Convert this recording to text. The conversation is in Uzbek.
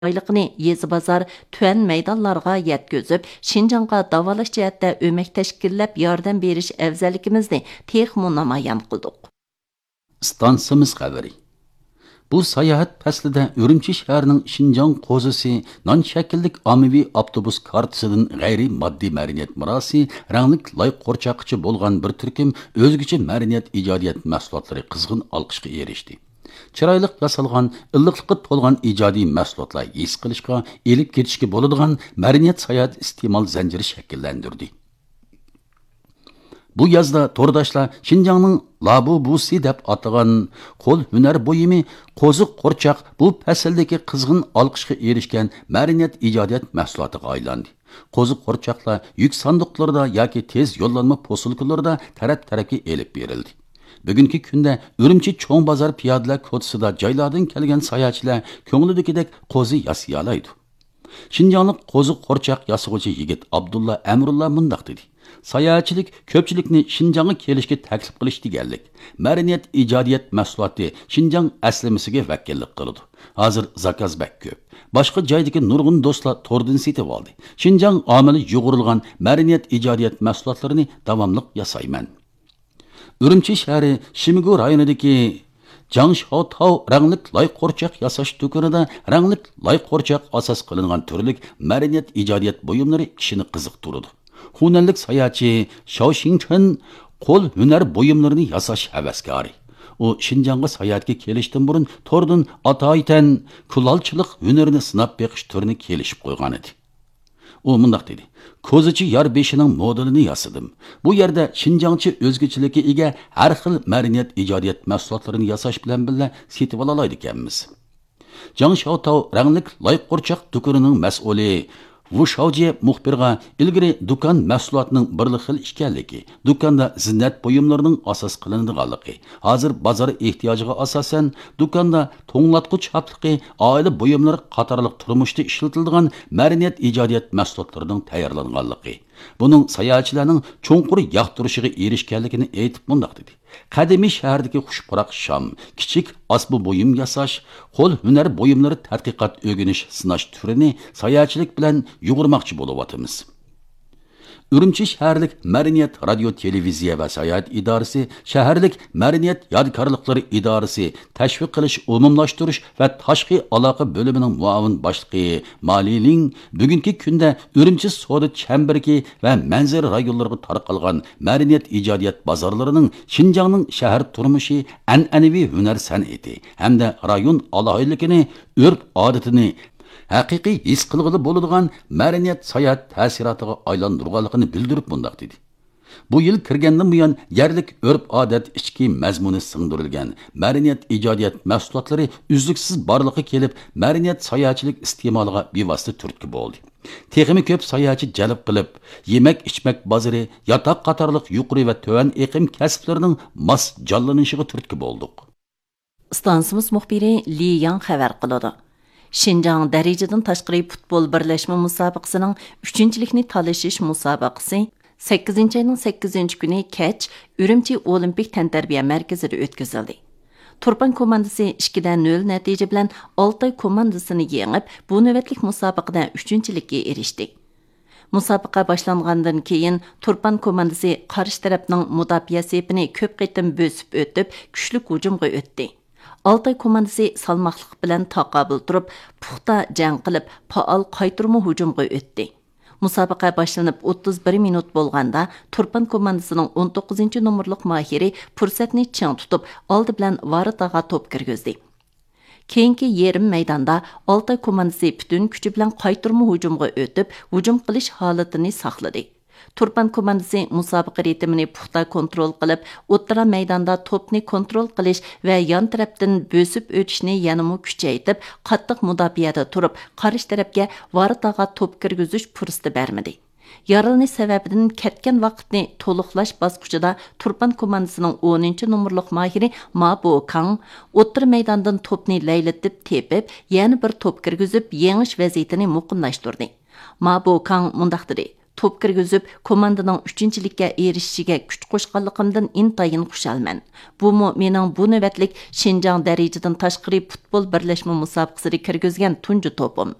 joyliqini yezi bozor, tuan maydonlarga yetkazib, Şinjanға davalash jihatda o'mak tashkillab yordam berish afzalligimizni texmo namoyon qildik. Stansimiz xabari. Bu sayohat faslida Urumchi shahrining Şinjan qo'zisi non shakllik ommaviy avtobus kartasidan g'ayri moddiy madaniyat mirosi, ranglik loy qo'rchoqchi bo'lgan bir turkum o'zgacha madaniyat ijodiyat mahsulotlari qizg'in olqishga erishdi. Chiroyli yasalgan, illiqlikqa to'lgan ijodiy mahsulotlar his qilishga, elib ketishga bo'ladigan madaniyat sayohat iste'mol zanjiri shakllantirdi. Bu yazda to'rdoshlar Şinjanning Labu Busi deb atagan qo'l hunar bo'yimi qo'ziq qo'rchoq bu fasldagi qizg'in olqishga erishgan madaniyat ijodiyat mahsulotiga aylandi. Qo'ziq qo'rchoqlar yuk sandiqlarda yoki tez yo'llanma posilkalarda taraf-tarafga elib berildi. Bugungi kunda Urumchi cho'ng bozor piyodalar ko'chisida joylardan kelgan sayohatchilar ko'nglidagidek qo'zi yasay oladi. Şinjanlik qo'ziq qo'rchoq yasag'uvchi yigit Abdulla Amrullah mundaq dedi. Sayohatchilik ko'pchilikni Şinjanga kelishga taklif qilish deganlik. Madaniyat ijodiyat mahsuloti Şinjan aslimasiga vakillik qiladi. Hozir zakaz bak ko'p. Boshqa joydagi nurg'un do'stlar to'rdan setib oldi. Şinjan omili yo'g'rilgan madaniyat ijodiyat mahsulotlarini davomli yasayman. Urumchi shahri Shimigu rayonidagi Jangshaotao ranglik loy qo'rchoq yasash do'konida ranglik loy qo'rchoq asos qilingan turlik madaniyat ijodiyat buyumlari kishini qiziqtirdi. Hunanlik sayohatchi Shao Xingchen qo'l hunar buyumlarini yasash havaskori. U Şinjanga sayohatga kelishdan burun to'rdan atoytan kulolchilik hunarini sinab beqish turini kelishib qo'ygan edi. U mundaq dedi. Ko'zichi yar beshining modelini yasadim. Bu yerda Şinjangchi o'zgachilikka ega har xil madaniyat ijodiyat mahsulotlarini yasash bilan birga setib olaydi ekanmiz. Jang Shaotao ranglik loy qo'rchoq do'konining mas'uli Wu Shaoji muxbirga ilgari do'kon mahsulotining bir xil ekanligi, do'konda zinnat buyumlarining asos qilinadiganligi, hozir bozor ehtiyojiga asosan do'konda to'nglatqich hapligi, oila buyumlari qatorliq turmushda ishlatiladigan madaniyat ijodiyat mahsulotlarining tayyorlanganligi. Buning sayohatchilarning cho'nqur yoqtirishiga erishganligini aytib mundaq dedi. Qadimiy shahardagi xushpuroq sham, kichik asbu buyum yasash, qo'l hunar buyumlari tadqiqot o'rganish, sinash turini sayohatchilik bilan yug'urmoqchi bo'lyapmiz. Urumchi shaharlik madaniyat radio televiziya va sayohat idorasi, shaharlik madaniyat yodgorliklari idorasi, tashviq qilish, umumlashtirish va tashqi aloqa bo'limining muavin boshlig'i Malining bugungi kunda Urumchi savdo chambirki va manzara rayonlariga tarqalgan madaniyat ijodiyat bozorlarining Şinjanning shahar turmushi, an'anaviy hunar san'ati hamda rayon alohidligini, urf-odatini haqiqiy his qilg'ili bo'ladigan madaniyat sayohat ta'sirotiga aylantirganligini bildirib bundaq dedi. Bu yil kirgandan buyon yerlik urf-odat ichki mazmuni singdirilgan madaniyat ijodiyat mahsulotlari uzluksiz borliqqa kelib, madaniyat sayohatchilik iste'moliga bevosita turtki bo'ldi. Texmi ko'p sayohatchi jalb qilib, yemak-ichmak bozori, yotoq qatorliq yuqori va tuvan iqlim kasblarining mos jonlanishiga turtki bo'ldik. Stansimiz muxbiri Li Yang xabar qiladi. Şinjan darajadan tashqari futbol birlashma musobaqasining 3-chilikni talashish musobaqasi 8-ayning 8-kuni kech Urumchi Olimpik tantarbiya markazida o'tkazildi. Turpan komandasi 2-0 natija bilan Oltoy komandasini yengib, bu navbatlik musobaqada 3-chilikka erishdi. Musobaqa boshlangandan keyin Turpan komandasi qarshi tarafning mudofaa sepini ko'p qitim bo'sib o'tib, kuchli hujumga o'tdi. Altay komandasi salmoqliq bilan taqobil turib, puxta jang qilib, faol qaytarma hujumga o'tdi. Musobaqa boshlanib 31 minut bo'lganda Turpan komandasining 19-nomerlik mahiri fursatni chang tutib, oldi bilan varitaga to'p kirgizdi. Keyingi yarim maydonda Altay komandasi butun kuchi bilan qaytarma hujumga o'tib, hujum qilish holatini saqladi. Turpan komandasi musobaqa ritmini puxta kontrol qilib, o'ttira maydonda to'pni kontrol qilish va yon tarafdan bo'sib o'tishni yanada kuchaytirib, qattiq mudofaada turib, qarshi tarafga varitaga to'p kirgizish fursati bermadi. Yaralanish sababidan ketgan vaqtni to'liqlash bosqichida Turpan komandasining 10-nomerlik mahiri Ma Bo-kang o'ttira maydondan to'pni laylatib tepib, yana bir to'p kirgizib, yengish vaziyatini muqimlashtirdi. Ma Bo-kang mundaq dedi: top kirgizib, komandaning 3-likka erişishiga kuch qo'shganligimdan intayin xushalman. Bu mening bu navbatlik Şinjan darajadan tashqari futbol birlashma musobaqasiga kirgizgan tunji topim.